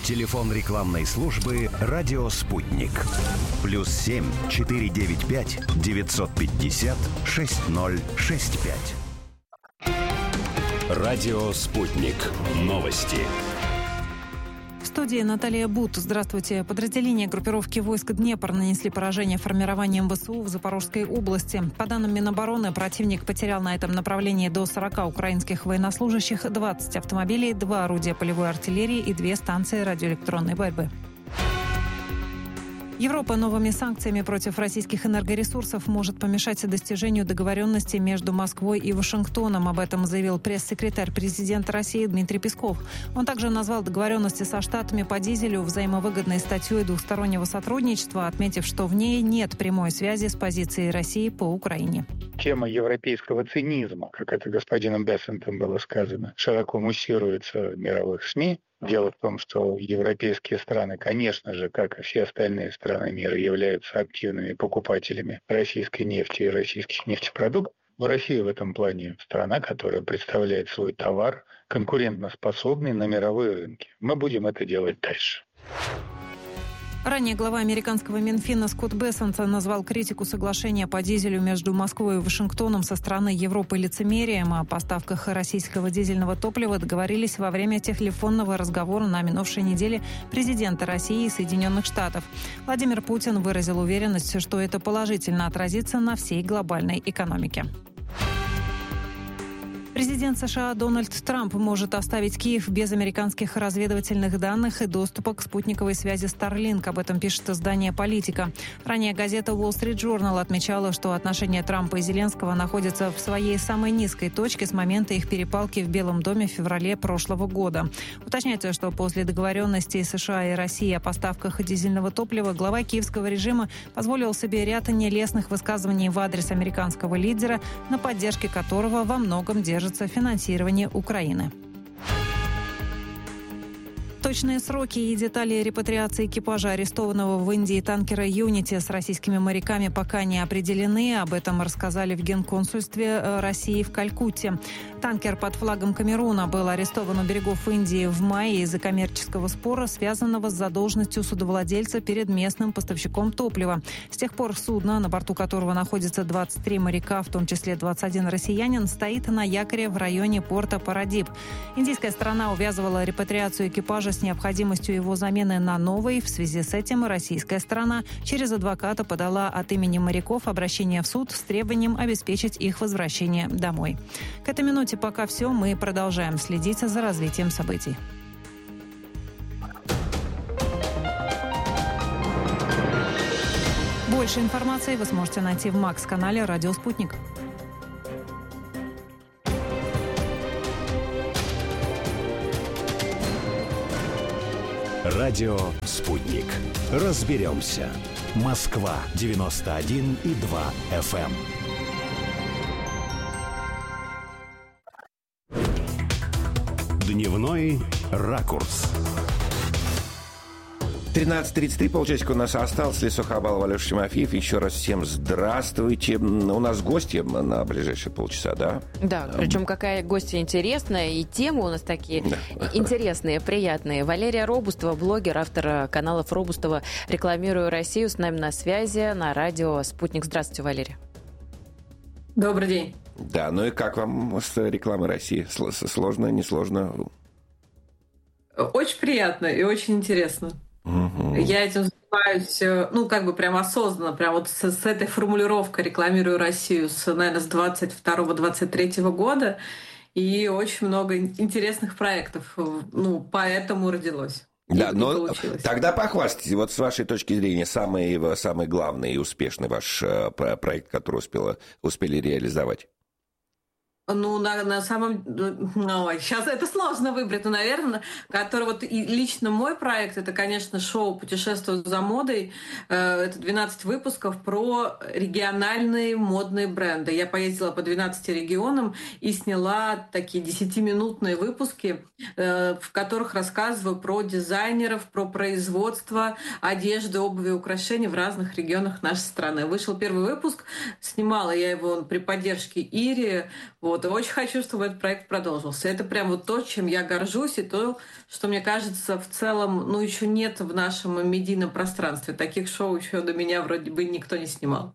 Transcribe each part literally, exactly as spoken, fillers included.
Телефон рекламной службы «Радио Спутник». Плюс семь четыре девять пять девятьсот пятьдесят шесть ноль шесть пять. «Радио Спутник». Новости. В студии Наталья Бут. Здравствуйте. Подразделения группировки войск «Днепр» нанесли поражение формированием ВСУ в Запорожской области. По данным Минобороны, противник потерял на этом направлении до сорока украинских военнослужащих, двадцать автомобилей, два орудия полевой артиллерии и две станции радиоэлектронной борьбы. Европа новыми санкциями против российских энергоресурсов может помешать достижению договоренности между Москвой и Вашингтоном. Об этом заявил пресс-секретарь президента России Дмитрий Песков. Он также назвал договоренности со Штатами по дизелю взаимовыгодной статьей двухстороннего сотрудничества, отметив, что в ней нет прямой связи с позицией России по Украине. Тема европейского цинизма, как это господином Бессентом было сказано, широко муссируется в мировых СМИ. Дело в том, что европейские страны, конечно же, как и все остальные страны мира, являются активными покупателями российской нефти и российских нефтепродуктов. Россия в этом плане страна, которая представляет свой товар конкурентоспособный на мировые рынки. Мы будем это делать дальше. Ранее глава американского Минфина Скотт Бессент назвал критику соглашения по дизелю между Москвой и Вашингтоном со стороны Европы лицемерием. О поставках российского дизельного топлива договорились во время телефонного разговора на минувшей неделе президента России и Соединенных Штатов. Владимир Путин выразил уверенность, что это положительно отразится на всей глобальной экономике. Президент США Дональд Трамп может оставить Киев без американских разведывательных данных и доступа к спутниковой связи Starlink. Об этом пишет издание «Политика». Ранее газета Wall Street Journal отмечала, что отношения Трампа и Зеленского находятся в своей самой низкой точке с момента их перепалки в Белом доме в феврале прошлого года. Уточняется, что после договоренности США и России о поставках дизельного топлива глава киевского режима позволил себе ряд нелестных высказываний в адрес американского лидера, на поддержке которого во многом держится финансирование Украины. Точные сроки и детали репатриации экипажа арестованного в Индии танкера «Юнити» с российскими моряками пока не определены. Об этом рассказали в Генконсульстве России в Калькутте. Танкер под флагом Камеруна был арестован у берегов Индии в мае из-за коммерческого спора, связанного с задолженностью судовладельца перед местным поставщиком топлива. С тех пор судно, на борту которого находится двадцать три моряка, в том числе двадцать один россиянин, стоит на якоре в районе порта Парадип. Индийская сторона увязывала репатриацию экипажа с необходимостью его замены на новый. В связи с этим российская сторона через адвоката подала от имени моряков обращение в суд с требованием обеспечить их возвращение домой. К этой минуте пока все. Мы продолжаем следить за развитием событий. Больше информации вы сможете найти в Макс-канале «Радио Спутник». Радио «Спутник». Разберемся. Москва девяносто один и два эф эм. Дневной ракурс. тринадцать тридцать три, полчасика у нас осталось. Лесо Хабалов, Алеша Тимофеев. Еще раз всем здравствуйте. У нас гости на ближайшие полчаса, да? Да, причем какая гостья интересная, и темы у нас такие да. интересные, приятные. Валерия Робустова, блогер, автор каналов Робустова «Рекламирую Россию», с нами на связи на радио «Спутник». Здравствуйте, Валерия. Добрый день. Да, ну и как вам с рекламой России? Сложно, несложно? Очень приятно и очень интересно. Угу. Я этим занимаюсь, ну, как бы прям осознанно, прям вот с, с этой формулировкой «Рекламирую Россию» с, наверное, с двадцать второго - двадцать третьего года, и очень много интересных проектов, ну, поэтому родилось. Да, но тогда похвастайте, вот с вашей точки зрения, самый, самый главный и успешный ваш проект, который успела, успели реализовать? Ну, на, на самом... Ой, сейчас это сложно выбрать, но, наверное, который вот и лично мой проект, это, конечно, шоу «Путешествую за модой». Это двенадцать выпусков про региональные модные бренды. Я поездила по двенадцати регионам и сняла такие десятиминутные выпуски, в которых рассказываю про дизайнеров, про производство одежды, обуви и украшений в разных регионах нашей страны. Вышел первый выпуск, снимала я его при поддержке Ири, вот. Вот, и очень хочу, чтобы этот проект продолжился. Это прям вот то, чем я горжусь, и то, что, мне кажется, в целом, ну, еще нет в нашем медийном пространстве. Таких шоу еще до меня вроде бы никто не снимал.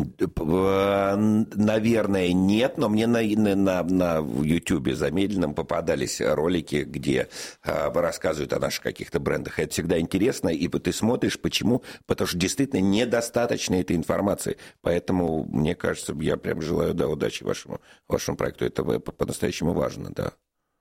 Наверное, нет, но мне на, на, на Ютубе замедленном попадались ролики, где э, рассказывают о наших каких-то брендах. Это всегда интересно, и ты смотришь, почему? Потому что действительно недостаточно этой информации. Поэтому, мне кажется, я прям желаю, да, удачи вашему, вашему проекту. Это по-настоящему важно, да.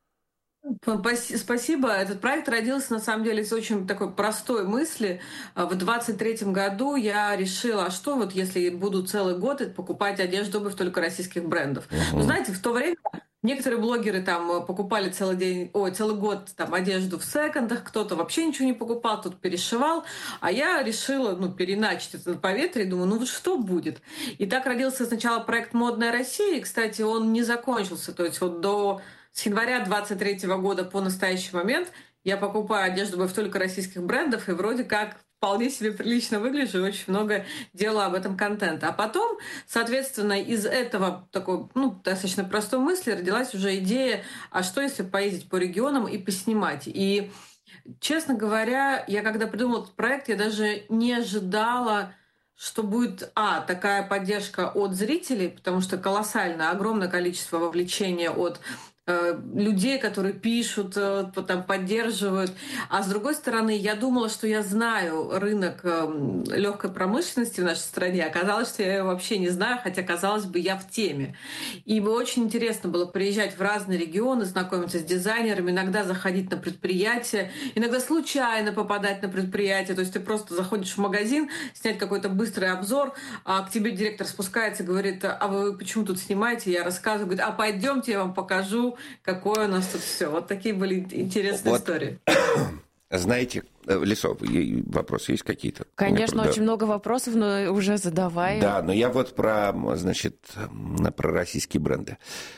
Спасибо. Этот проект родился, на самом деле, из очень такой простой мысли. В двадцать третьем году я решила, а что вот если буду целый год покупать одежду, обувь только российских брендов? Uh-huh. Ну, знаете, в то время некоторые блогеры там покупали целый день, ой, целый год там одежду в секондах, кто-то вообще ничего не покупал, тут перешивал, а я решила, ну, переначить это по ветру и думаю, ну вот что будет? И так родился сначала проект «Модная Россия», и, кстати, он не закончился, то есть вот до с января двадцать третьего года по настоящий момент я покупаю одежду обувь только российских брендов, и вроде как вполне себе прилично выгляжу, и очень много делаю об этом контента. А потом, соответственно, из этого такой, ну, достаточно простой мысли родилась уже идея, а что если поездить по регионам и поснимать? И, честно говоря, я когда придумала этот проект, я даже не ожидала, что будет, а, такая поддержка от зрителей, потому что колоссальное, огромное количество вовлечения от людей, которые пишут, там, поддерживают. А с другой стороны, я думала, что я знаю рынок легкой промышленности в нашей стране. Оказалось, что я его вообще не знаю, хотя, казалось бы, я в теме. И очень интересно было приезжать в разные регионы, знакомиться с дизайнерами, иногда заходить на предприятия, иногда случайно попадать на предприятие. То есть ты просто заходишь в магазин, снять какой-то быстрый обзор, а к тебе директор спускается и говорит, а вы почему тут снимаете? Я рассказываю, говорит, а пойдемте, я вам покажу, какое у нас тут все. Вот такие были интересные вот истории. Знаете, Лисов, вопросы есть какие-то? Конечно, да. Очень много вопросов, но уже задавай. Да, но я вот про, значит, про российские бренды.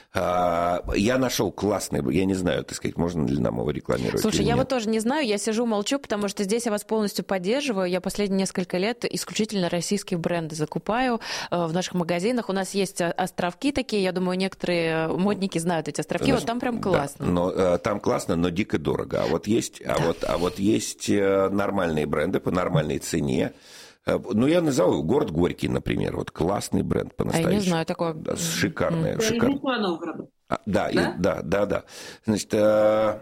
Я нашел классный, я не знаю, так сказать, можно ли нам его рекламировать. Слушай, я вот тоже не знаю, я сижу, молчу, потому что здесь я вас полностью поддерживаю. Я последние несколько лет исключительно российские бренды закупаю в наших магазинах. У нас есть островки такие, я думаю, некоторые модники знают эти островки, но, вот там прям классно. Да, но, там классно, но дико дорого. А вот есть, да. а вот, а вот есть нормальные бренды по нормальной цене. Ну, я назову город Горький, например. Вот классный бренд по-настоящему. А я не знаю, такое... Да, шикарный. Mm. шикарный. А, да, да? И, да, да, да. Значит, э,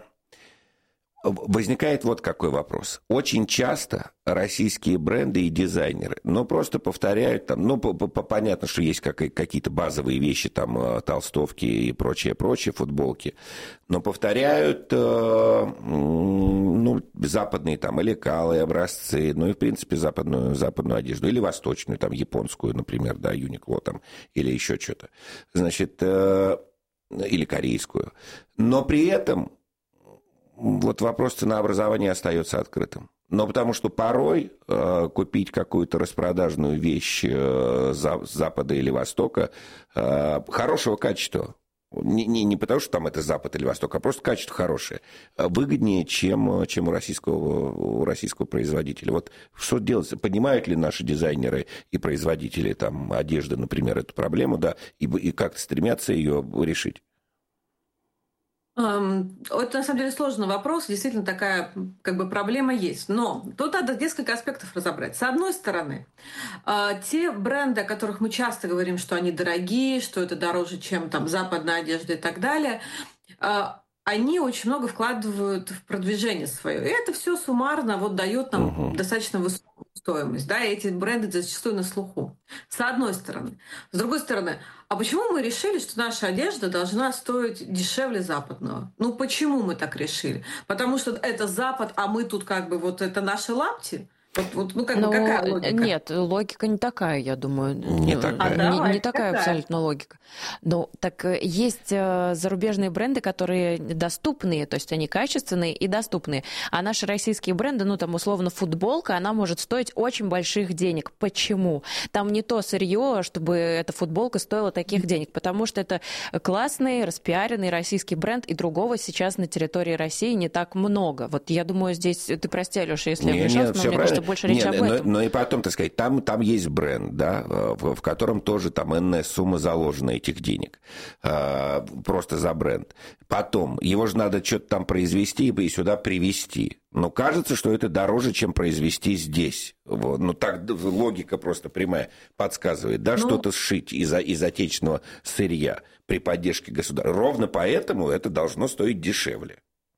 возникает вот какой вопрос. Очень часто российские бренды и дизайнеры, ну, просто повторяют там, ну, понятно, что есть какие-то базовые вещи, там, толстовки и прочее, прочее, футболки, но повторяют, э, ну, западные там, или лекалые образцы, ну, и, в принципе, западную, западную одежду, или восточную, там, японскую, например, да, Юникло, там, или еще что-то, значит, э, или корейскую, но при этом вот вопрос ценообразования остается открытым. Но потому что порой э, купить какую-то распродажную вещь э, с Запада или Востока э, хорошего качества, не, не, не потому что там это Запад или Восток, а просто качество хорошее, выгоднее, чем, чем у, российского, у российского производителя. Вот что делать? Понимают ли наши дизайнеры и производители там, одежды, например, эту проблему, да, и, и как-то стремятся ее решить? Это, на самом деле, сложный вопрос. Действительно, такая как бы проблема есть. Но тут надо несколько аспектов разобрать. С одной стороны, те бренды, о которых мы часто говорим, что они дорогие, что это дороже, чем там западная одежда и так далее, они очень много вкладывают в продвижение свое. И это все суммарно вот дает нам uh-huh. достаточно высокую стоимость. Да, и эти бренды зачастую на слуху. С одной стороны. С другой стороны, а почему мы решили, что наша одежда должна стоить дешевле западного? Ну, почему мы так решили? Потому что это Запад, а мы тут как бы вот это наши лапти? Вот, вот, ну, как ну, бы, какая логика? Нет, логика не такая, я думаю. Не такая. А, не, давай, не такая какая? Абсолютно логика. Ну, так есть зарубежные бренды, которые доступные, то есть они качественные и доступные. А наши российские бренды, ну, там, условно, футболка, она может стоить очень больших денег. Почему? Там не то сырье, чтобы эта футболка стоила таких денег, потому что это классный, распиаренный российский бренд, и другого сейчас на территории России не так много. Вот я думаю, здесь, ты прости, Алёша, если я вмешалась, но мне кажется, это больше речь Нет, об этом. Но, но и потом, так сказать, там, там есть бренд, да, в, в котором тоже там энная сумма заложена этих денег. А, просто за бренд. Потом, его же надо что-то там произвести и сюда привезти. Но кажется, что это дороже, чем произвести здесь. Вот. Ну, так логика просто прямая подсказывает, да, ну, что-то сшить из, из отечественного сырья при поддержке государства. Ровно поэтому это должно стоить дешевле.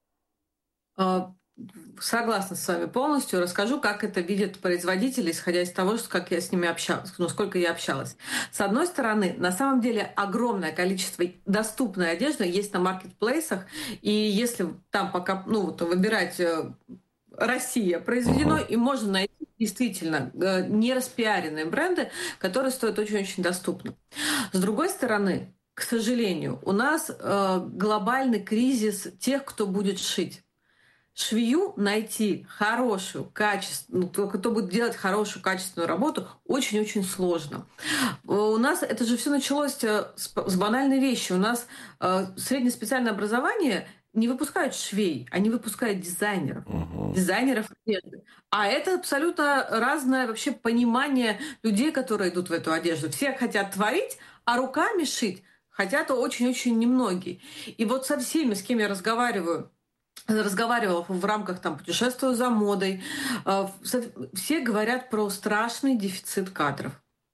Согласна с вами полностью. Расскажу, как это видят производители, исходя из того, как я с ними общалась, ну, сколько я общалась. С одной стороны, на самом деле огромное количество доступной одежды есть на маркетплейсах, и если там пока, ну, вот, выбирать Россия произведено, uh-huh. и можно найти действительно не распиаренные бренды, которые стоят очень-очень доступно. С другой стороны, к сожалению, у нас э, глобальный кризис тех, кто будет шить. Швею найти хорошую, качественную, кто будет делать хорошую, качественную работу, очень-очень сложно. У нас это же все началось с банальной вещи. У нас среднеспециальное образование не выпускают швей, они выпускают дизайнеров, uh-huh. дизайнеров одежды. А это абсолютно разное вообще понимание людей, которые идут в эту одежду. Все хотят творить, а руками шить хотят очень-очень немногие. И вот со всеми, с кем я разговариваю, разговаривала в рамках там «Путешествую за модой», все говорят про страшный дефицит кадров.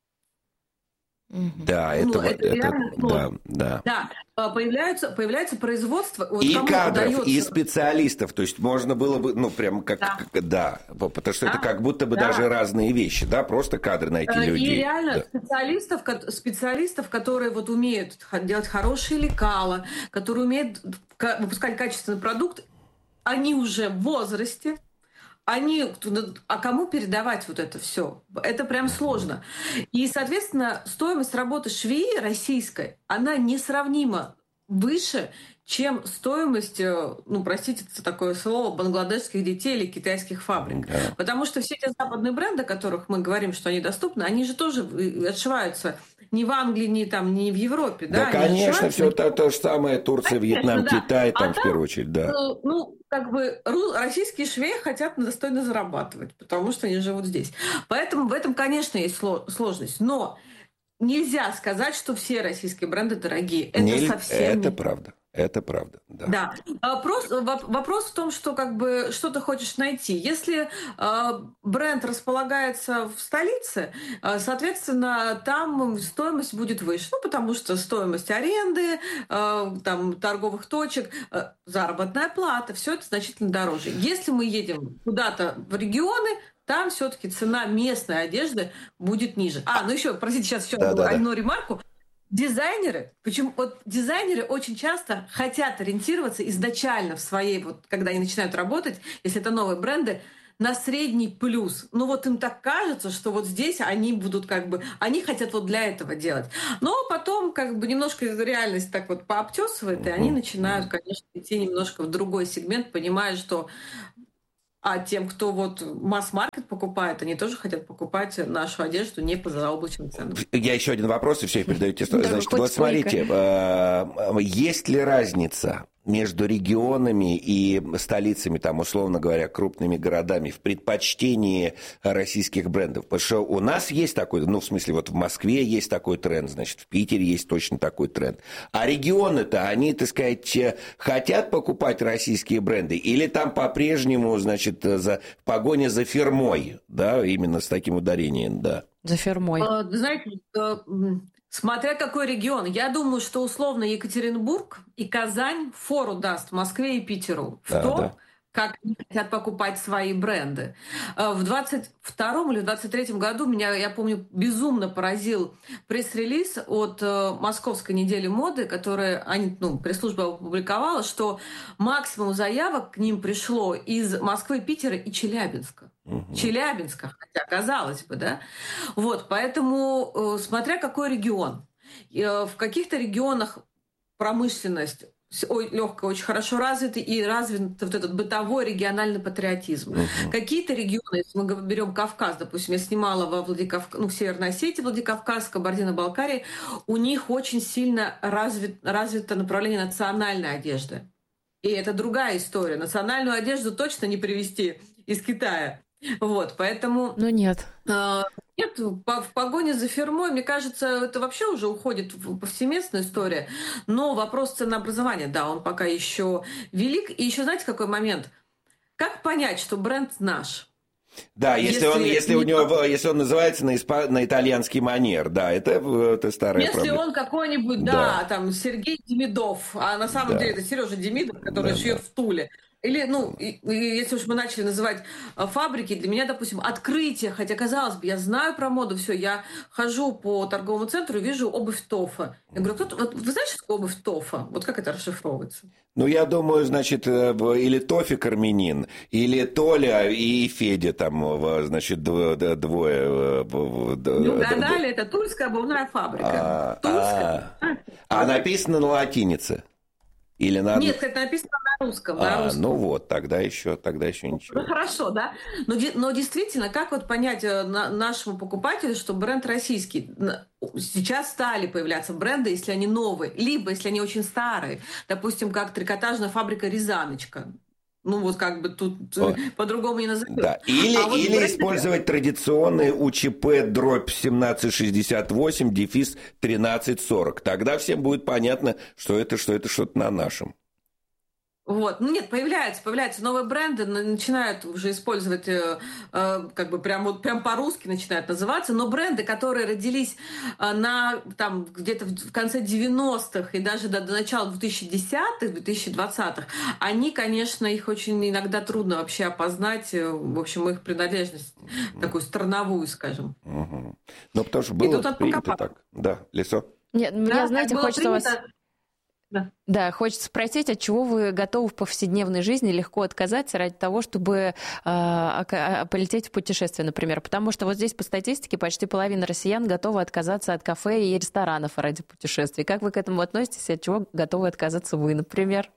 Да, это, ну, это, это да, да. Да, появляются, появляется производство. Вот и кадров, удается... и специалистов. То есть можно было бы, ну, прям как, да, как, да потому что да, это как будто бы да. даже разные вещи, да, просто кадры найти и людей. И реально да. специалистов, специалистов, которые вот умеют делать хорошие лекала, которые умеют выпускать качественный продукт, они уже в возрасте, они, а кому передавать вот это все? Это прям сложно. И, соответственно, стоимость работы швеи российской, она несравнима выше, чем стоимость, ну, простите за такое слово, бангладешских детей или китайских фабрик. Да. Потому что все те западные бренды, о которых мы говорим, что они доступны, они же тоже отшиваются ни в Англии, ни, там, ни в Европе. Да, да конечно, все то, то же самое, Турция, Вьетнам, да. Китай, там, а в там, первую очередь, да. Ну, как бы российские швеи хотят достойно зарабатывать, потому что они живут здесь. Поэтому в этом, конечно, есть сложность. Но нельзя сказать, что все российские бренды дорогие. Это не, совсем это не правда. Это правда, да. Да. Вопрос, вопрос в том, что как бы что ты хочешь найти. Если э, бренд располагается в столице, э, соответственно, там стоимость будет выше. Ну, потому что стоимость аренды, э, там, торговых точек, э, заработная плата, все это значительно дороже. Если мы едем куда-то в регионы, там все-таки цена местной одежды будет ниже. А, ну еще, простите, сейчас еще да, одну да, ремарку. Дизайнеры, почему вот дизайнеры очень часто хотят ориентироваться изначально в своей, вот когда они начинают работать, если это новые бренды, на средний плюс. Ну вот им так кажется, что вот здесь они будут как бы, они хотят вот для этого делать. Но потом как бы немножко реальность так вот пообтесывает, и они начинают, конечно, идти немножко в другой сегмент, понимая, что а тем, кто вот масс-маркет покупает, они тоже хотят покупать нашу одежду не по заоблачным ценам. Я еще один вопрос, и все, передаю тебе. Значит, вот смотрите, есть ли разница между регионами и столицами, там, условно говоря, крупными городами в предпочтении российских брендов? Потому что у нас есть такой, ну, в смысле, вот в Москве есть такой тренд, значит, в Питере есть точно такой тренд. А регионы-то, они, так сказать, хотят покупать российские бренды? Или там по-прежнему, значит, за, погоня за фирмой, да, именно с таким ударением, да? За фирмой. А, знаете, смотря какой регион. Я думаю, что условно Екатеринбург и Казань фору даст Москве и Питеру в да, том, да. как они хотят покупать свои бренды. В двадцать втором или в двадцать третьем году меня, я помню, безумно поразил пресс-релиз от Московской недели моды, который они, ну, пресс-служба опубликовала, что максимум заявок к ним пришло из Москвы, Питера и Челябинска. Угу. Челябинска, хотя казалось бы, да. Вот, поэтому, смотря какой регион. В каких-то регионах промышленность легкая, очень хорошо развита, и развит вот этот бытовой региональный патриотизм. Uh-huh. Какие-то регионы, если мы берем Кавказ, допустим, я снимала во Владикавказе, ну, в Северной Осетии, Владикавказ, Кабардино-Балкарии, у них очень сильно развит, развито направление национальной одежды. И это другая история. Национальную одежду точно не привезти из Китая. Вот, поэтому... Ну нет. Э, нет, по, в погоне за фирмой, мне кажется, это вообще уже уходит в повсеместную историю. Но вопрос ценообразования, да, он пока еще велик. И еще знаете, какой момент? Как понять, что бренд наш? Да, если, если, он, если, у него, если он называется на, испа... на итальянский манер, да, это, это старая если проблема. Если он какой-нибудь, да, да, там, Сергей Демидов, а на самом да. деле это Сережа Демидов, который да, шьет да. в Туле. Или, ну, и, и, если уж мы начали называть а, фабрики, для меня, допустим, открытие, хотя, казалось бы, я знаю про моду, все, я хожу по торговому центру и вижу обувь Тофа. Я говорю, кто вот, вы знаете, что обувь Тофа? Вот как это расшифровывается? Ну, я думаю, значит, или Тофик Армянин, или Толя и Федя там, значит, двое. Ну, гадали, это Тульская обувная фабрика. А, Тульская. А, а написано на латинице? Или на... Нет, это написано на русском. А, на русском. Ну вот, тогда еще, тогда еще ничего. Ну, хорошо, да. Но, но действительно, как вот понять нашему покупателю, что бренд российский? Сейчас стали появляться бренды, если они новые, либо если они очень старые. Допустим, как трикотажная фабрика «Рязаночка». Ну, вот как бы тут О. по-другому не назовешь. Да. Или, а вот или бренды... использовать традиционный УЧП дробь семнадцать шестьдесят восемь, дефис тринадцать сорок. Тогда всем будет понятно, что это, что это что-то на нашем. Вот. Ну нет, появляются, появляются новые бренды, начинают уже использовать, э, э, как бы прям, вот, прям по-русски начинают называться, но бренды, которые родились э, на, там, где-то в конце девяностых и даже до, до начала двухтысячных, двухтысячных, они, конечно, их очень иногда трудно вообще опознать, в общем, их принадлежность такую страновую, скажем. Угу. Ну, потому что было принято так. Да, Лисо? Нет, да, меня, знаете, хочется принято... вас... Да. да, хочется спросить, от чего вы готовы в повседневной жизни легко отказаться ради того, чтобы э, полететь в путешествие, например? Потому что вот здесь по статистике почти половина россиян готовы отказаться от кафе и ресторанов ради путешествий. Как вы к этому относитесь? От чего готовы отказаться вы, например?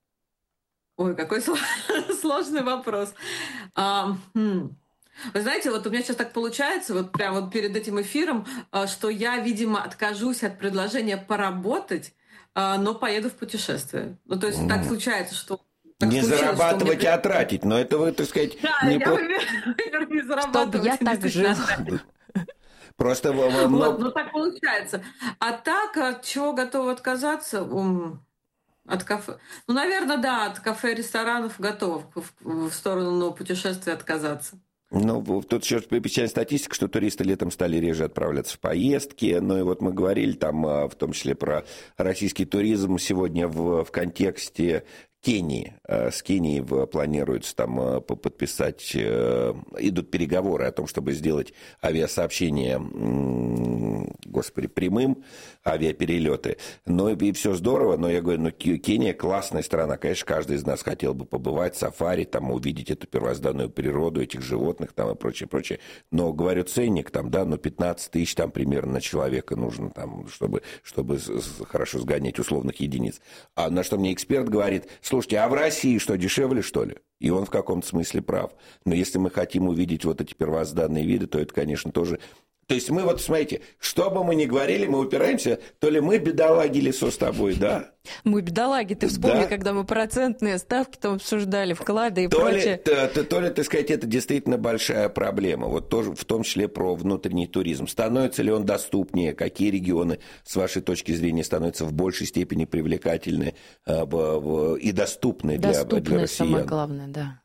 Ой, какой сложный вопрос. А, хм. Вы знаете, вот у меня сейчас так получается, вот прямо вот перед этим эфиром, что я, видимо, откажусь от предложения поработать, но поеду в путешествие. Ну, то есть mm. так случается, что... Так не зарабатывать, мне... а тратить. Но это вы, так сказать... Да, не я по... выберу не зарабатывать. Чтобы я так жил. Просто... Вот, ну, так получается. А так, от чего готовы отказаться? От кафе. Ну, наверное, да, от кафе и ресторанов готов в сторону путешествия отказаться. Ну, тут еще печальная статистика, что туристы летом стали реже отправляться в поездки. Ну, и вот мы говорили там в том числе про российский туризм сегодня в, в контексте Кении. С Кенией планируется там подписать, идут переговоры о том, чтобы сделать авиасообщение, господи, прямым, авиаперелеты. Но и все здорово, но я говорю, ну, Кения классная страна. Конечно, каждый из нас хотел бы побывать в сафари, там, увидеть эту первозданную природу этих животных там, и прочее, прочее. Но, говорю, ценник там, да, ну, пятнадцать тысяч там примерно на человека нужно, там, чтобы, чтобы хорошо сгонять условных единиц. А на что мне эксперт говорит, слушайте, а в России что, дешевле, что ли? И он в каком-то смысле прав. Но если мы хотим увидеть вот эти первозданные виды, то это, конечно, тоже... То есть мы вот, смотрите, что бы мы ни говорили, мы упираемся, то ли мы бедолаги, Лисо, с тобой, да? Мы бедолаги, ты вспомни, да? Когда мы процентные ставки там обсуждали, вклады и то прочее. Ли, то, то, то ли, так сказать, это действительно большая проблема, вот тоже в том числе про внутренний туризм. Становится ли он доступнее, какие регионы, с вашей точки зрения, становятся в большей степени привлекательны э, и доступны для, доступны, для россиян? Самое главное, да.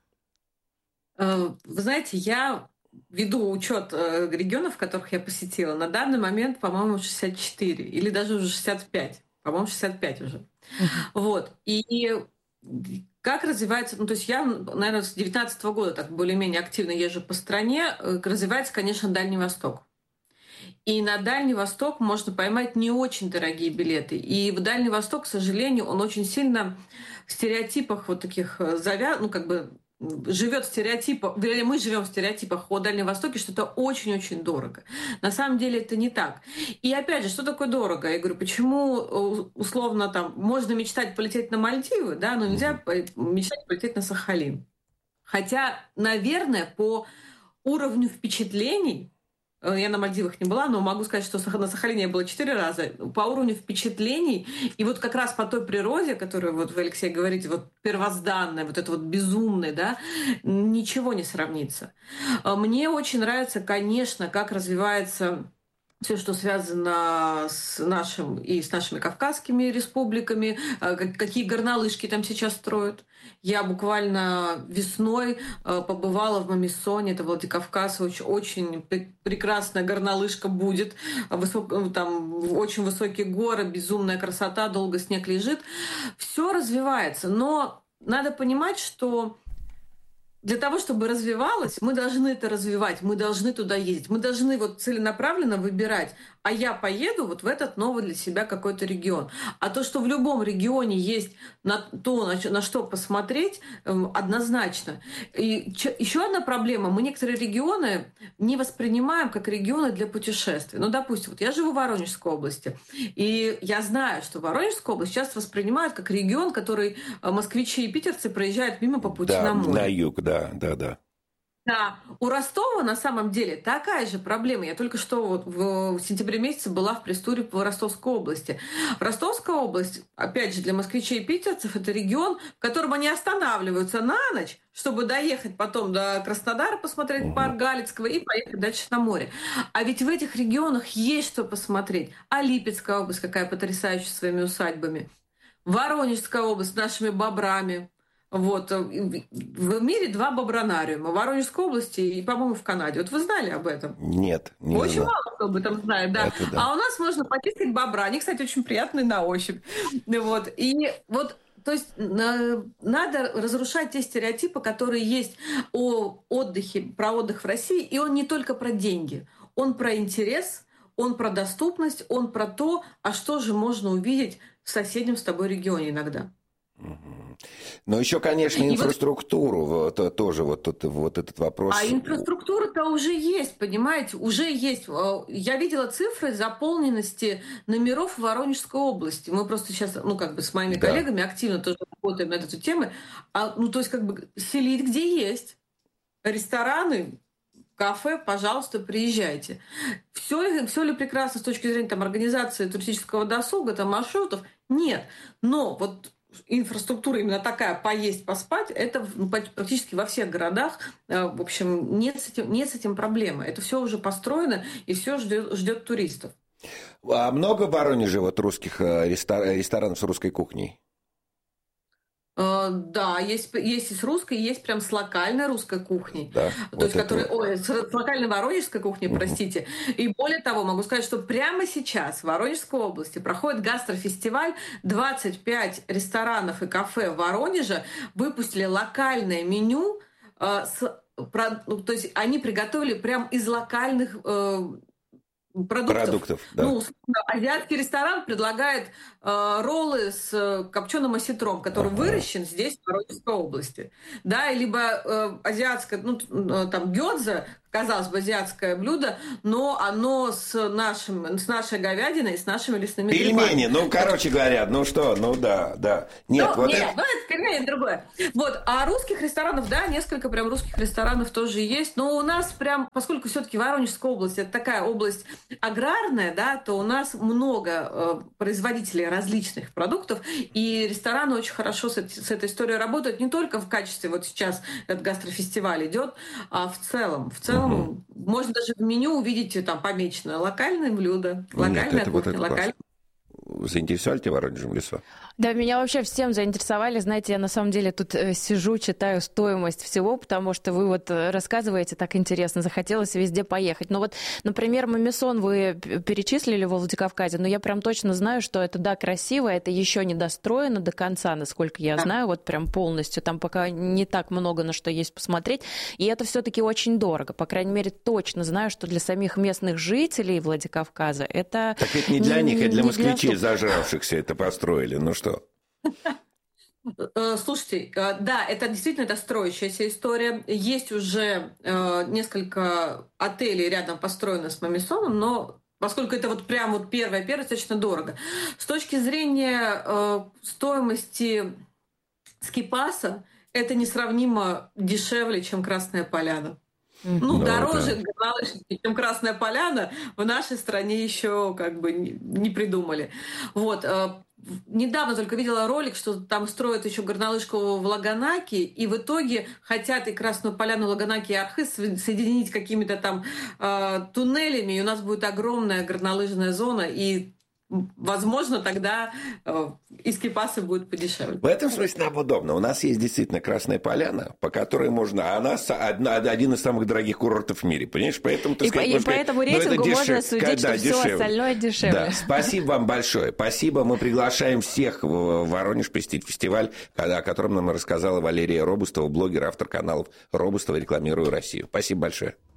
Вы знаете, я... веду учет э, регионов, которых я посетила, на данный момент, по-моему, шестьдесят четыре или даже уже шестьдесят пять. По-моему, шестьдесят пять уже. Uh-huh. Вот. И как развивается... Ну, то есть я, наверное, с две тысячи девятнадцатого года так более-менее активно езжу по стране. Развивается, конечно, Дальний Восток. И на Дальний Восток можно поймать не очень дорогие билеты. И в Дальний Восток, к сожалению, он очень сильно в стереотипах вот таких завяз... ну, как бы живет в стереотипах, вернее, мы живем в стереотипах о Дальнем Востоке, что это очень-очень дорого. На самом деле это не так. И опять же, что такое дорого? Я говорю, почему условно там можно мечтать полететь на Мальдивы, да, но нельзя мечтать полететь на Сахалин. Хотя, наверное, по уровню впечатлений Я на Мальдивах не была, но могу сказать, что на Сахалине я была четыре раза. По уровню впечатлений, и вот как раз по той природе, которую вот вы, Алексей, говорите, вот первозданная, вот это вот безумная, да, ничего не сравнится. Мне очень нравится, конечно, как развивается все, что связано с нашим и с нашими кавказскими республиками, какие горнолыжки там сейчас строят. Я буквально весной побывала в Мамисоне, это Владикавказ, очень, очень прекрасная горнолыжка будет, высок, там очень высокие горы, безумная красота, долго снег лежит. Все развивается, но надо понимать, что для того, чтобы развивалось, мы должны это развивать, мы должны туда ездить, мы должны вот целенаправленно выбирать, а я поеду вот в этот новый для себя какой-то регион. А то, что в любом регионе есть на то, на что посмотреть, однозначно. И еще одна проблема, мы некоторые регионы не воспринимаем как регионы для путешествий. Ну, допустим, вот я живу в Воронежской области, и я знаю, что Воронежскую область часто воспринимают как регион, который москвичи и питерцы проезжают мимо по пути да, на море. На юг, да, да, да. Да, у Ростова на самом деле такая же проблема. Я только что вот в сентябре месяце была в пресс-туре по Ростовской области. Ростовская область, опять же, для москвичей и питерцев, это регион, в котором они останавливаются на ночь, чтобы доехать потом до Краснодара, посмотреть угу. парк Галицкого и поехать дальше на море. А ведь в этих регионах есть что посмотреть. А Липецкая область какая потрясающая своими усадьбами. Воронежская область с нашими бобрами. Вот. В мире два бобронариума. В Воронежской области и, по-моему, в Канаде. Вот вы знали об этом? Нет. Не очень знаю. мало кто об этом знает, да. да. А у нас можно потискать бобра. Они, кстати, очень приятные на ощупь. Вот. И вот, то есть надо разрушать те стереотипы, которые есть о отдыхе, про отдых в России. И он не только про деньги. Он про интерес, он про доступность, он про то, а что же можно увидеть в соседнем с тобой регионе иногда. Но еще, конечно, инфраструктуру, вот, вот, тоже вот, вот, вот этот вопрос. А инфраструктура-то уже есть, понимаете, уже есть. Я видела цифры заполненности номеров в Воронежской области. Мы просто сейчас, ну, как бы с моими да. коллегами активно тоже работаем над этой темой. А, ну, то есть, как бы селить где есть. Рестораны, кафе, пожалуйста, приезжайте. Все ли, все ли прекрасно с точки зрения там, организации туристического досуга, там, маршрутов? Нет. Но вот инфраструктура именно такая, поесть, поспать, это практически во всех городах. В общем, нет с этим, нет с этим проблемы. Это все уже построено, и все ждет, ждет туристов. А много в Воронеже вот русских ресторанов с русской кухней? Да, есть, есть и с русской, есть прям с локальной русской кухней. Да, то вот есть, которая, вот. Ой, с локальной воронежской кухней, угу. простите. И более того, могу сказать, что прямо сейчас в Воронежской области проходит гастрофестиваль. двадцать пять ресторанов и кафе в Воронеже выпустили локальное меню. Э, с, про, то есть они приготовили прям из локальных э, продуктов. Продуктов, да. Ну, азиатский ресторан предлагает э, роллы с копченым осетром, который ага. выращен здесь, в Воронежской области. Да, либо э, азиатское, ну, там, гёдза, казалось бы, азиатское блюдо, но оно с, нашим, с нашей говядиной, с нашими лесными грибами. Пельмени, ну, короче говоря, ну что, ну да, да. Нет, ну, вот нет, это... ну, это пельмени другое. Вот, а русских ресторанов, да, несколько прям русских ресторанов тоже есть, но у нас прям, поскольку все-таки Воронежская область, это такая область аграрная, да, то у нас много э, производителей различных продуктов, и рестораны очень хорошо с, с этой историей работают, не только в качестве, вот сейчас этот гастрофестиваль идет, а в целом, в целом Угу. можно даже в меню увидеть там помечено локальное блюдо, локальная Нет, это, кухня, вот локальная. Заинтересовали тебя Воронежем лесо? Да, меня вообще всем заинтересовали. Знаете, я на самом деле тут сижу, читаю стоимость всего, потому что вы вот рассказываете так интересно, захотелось везде поехать. Но вот, например, Мамисон вы перечислили во Владикавказе, но я прям точно знаю, что это, да, красиво, это еще не достроено до конца, насколько я знаю, вот прям полностью. Там пока не так много на что есть посмотреть, и это все-таки очень дорого. По крайней мере, точно знаю, что для самих местных жителей Владикавказа это... Так ведь не для них, а для москвичей зажравшихся это построили. Ну что? Слушайте, да, это действительно это строящаяся история. Есть уже несколько отелей рядом построено с Мамисоном, но поскольку это вот прям вот первое-первое, достаточно дорого. С точки зрения стоимости скипаса, это несравнимо дешевле, чем Красная Поляна. Ну, ну дороже да. горнолыжники, чем Красная Поляна, в нашей стране еще как бы не, не придумали. Вот. Недавно только видела ролик, что там строят еще горнолыжку в Лаганаке, и в итоге хотят и Красную Поляну, Лаганаки и Архыз соединить какими-то там э, туннелями, и у нас будет огромная горнолыжная зона, и возможно, тогда э, эскипасы будут подешевле. В этом смысле нам удобно. У нас есть действительно Красная Поляна, по которой можно... Она одна, один из самых дорогих курортов в мире, понимаешь? Поэтому, так и сказать, по, и по этому рейтингу дешев... можно судить, да, что дешевле. Все остальное дешевле. Да. Спасибо вам большое. Спасибо. Мы приглашаем всех в Воронеж посетить фестиваль, о котором нам рассказала Валерия Робустова, блогер, автор каналов Робустова «Рекламирую Россию». Спасибо большое.